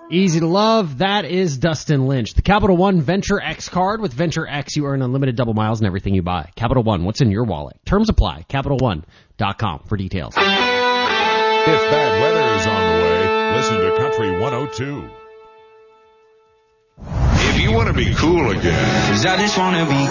Easy to love. That is Dustin Lynch. The Capital One Venture X card. With Venture X, you earn unlimited double miles in everything you buy. Capital One, what's in your wallet? Terms apply. CapitalOne.com for details. If bad weather is on the way, listen to Country 102. If you want to be cool again, 'cause I just want to be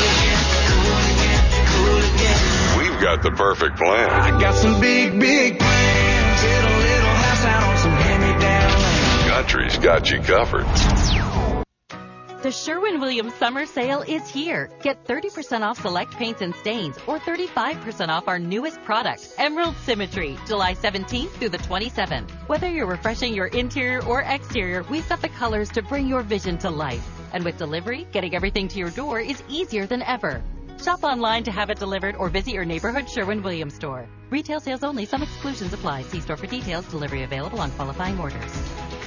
cool again. We've got the perfect plan. I got some big plans. Get a little house out on some hand-me-down. Country's got you covered. The Sherwin-Williams summer sale is here. Get 30% off select paints and stains or 35% off our newest product, Emerald Symmetry, July 17th through the 27th. Whether you're refreshing your interior or exterior, we set the colors to bring your vision to life. And with delivery, getting everything to your door is easier than ever. Shop online to have it delivered or visit your neighborhood Sherwin-Williams store. Retail sales only. Some exclusions apply. See store for details. Delivery available on qualifying orders.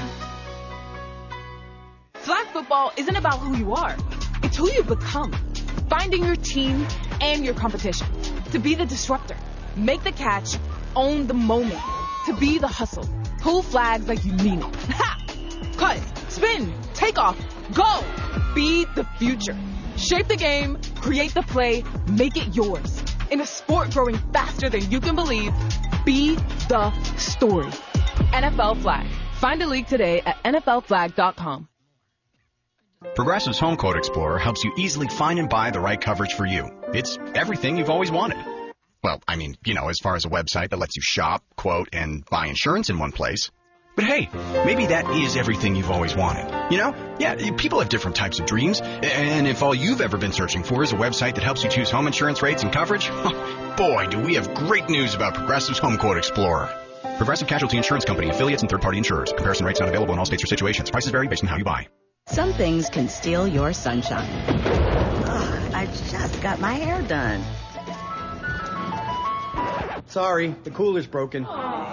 Flag football isn't about who you are. It's who you become. Finding your team and your competition. To be the disruptor. Make the catch. Own the moment. To be the hustle. Pull flags like you mean it. Ha! Cut. Spin. Take off. Go. Be the future. Shape the game. Create the play. Make it yours. In a sport growing faster than you can believe, be the story. NFL Flag. Find a league today at NFLflag.com. Progressive's Home Quote Explorer helps you easily find and buy the right coverage for you. It's everything you've always wanted. Well, I mean, as far as a website that lets you shop, quote, and buy insurance in one place. But hey, maybe that is everything you've always wanted. Yeah, people have different types of dreams. And if all you've ever been searching for is a website that helps you choose home insurance rates and coverage, boy, do we have great news about Progressive's Home Quote Explorer. Progressive Casualty Insurance Company, affiliates, and third-party insurers. Comparison rates not available in all states or situations. Prices vary based on how you buy. Some things can steal your sunshine. I just got my hair done. Sorry, the cooler's broken.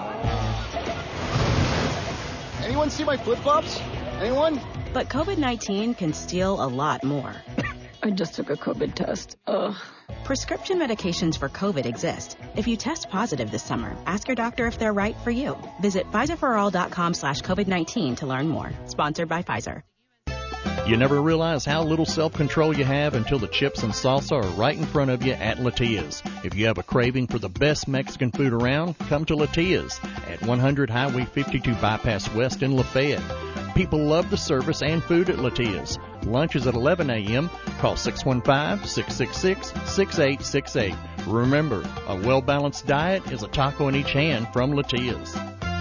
Anyone see my flip-flops? Anyone? But COVID-19 can steal a lot more. I just took a COVID test. Ugh. Prescription medications for COVID exist. If you test positive this summer, ask your doctor if they're right for you. Visit PfizerForAll.com/COVID-19 to learn more. Sponsored by Pfizer. You never realize how little self-control you have until the chips and salsa are right in front of you at Latia's. If you have a craving for the best Mexican food around, come to Latia's at 100 Highway 52 Bypass West in Lafayette. People love the service and food at Latia's. Lunch is at 11 a.m. Call 615-666-6868. Remember, a well-balanced diet is a taco in each hand from Latia's.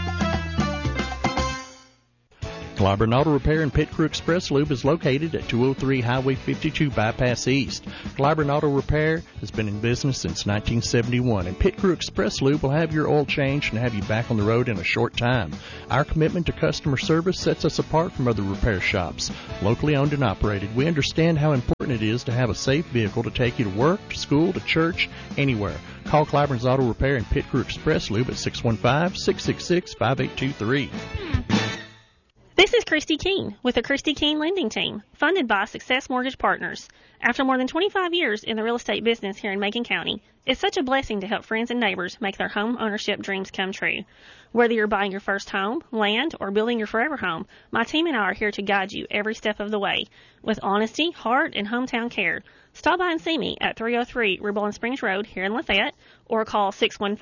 Clyburn Auto Repair and Pit Crew Express Lube is located at 203 Highway 52 Bypass East. Clyburn Auto Repair has been in business since 1971, and Pit Crew Express Lube will have your oil changed and have you back on the road in a short time. Our commitment to customer service sets us apart from other repair shops. Locally owned and operated, we understand how important it is to have a safe vehicle to take you to work, to school, to church, anywhere. Call Clyburn's Auto Repair and Pit Crew Express Lube at 615-666-5823. This is Christy Keene with the Christy Keene Lending Team, funded by Success Mortgage Partners. After more than 25 years in the real estate business here in Macon County, it's such a blessing to help friends and neighbors make their home ownership dreams come true. Whether you're buying your first home, land, or building your forever home, my team and I are here to guide you every step of the way with honesty, heart, and hometown care. Stop by and see me at 303 Rebolin Springs Road here in Lafayette or call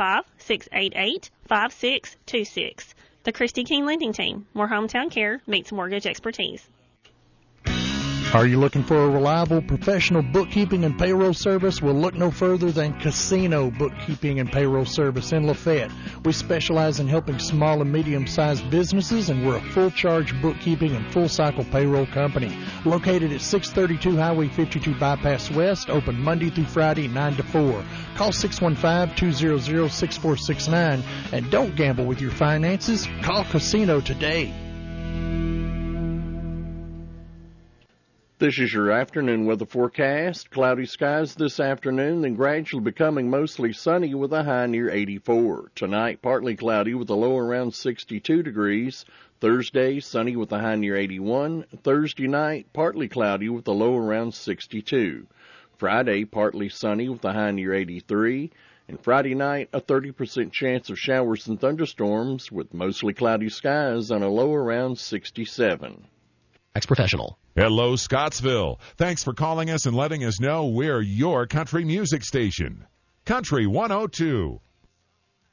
615-688-5626. The Christy Keene Lending Team, where hometown care meets mortgage expertise. Are you looking for a reliable professional bookkeeping and payroll service? Well, look no further than Casino Bookkeeping and Payroll Service in Lafayette. We specialize in helping small and medium-sized businesses, and we're a full-charge bookkeeping and full-cycle payroll company. Located at 632 Highway 52 Bypass West, open Monday through Friday, 9 to 4. Call 615-200-6469, and don't gamble with your finances. Call Casino today. This is your afternoon weather forecast. Cloudy skies this afternoon, then gradually becoming mostly sunny with a high near 84. Tonight, partly cloudy with a low around 62 degrees. Thursday, sunny with a high near 81. Thursday night, partly cloudy with a low around 62. Friday, partly sunny with a high near 83. And Friday night, a 30% chance of showers and thunderstorms with mostly cloudy skies on a low around 67. Ex-professional. Hello, Scottsville. Thanks for calling us and letting us know we're your country music station. Country 102.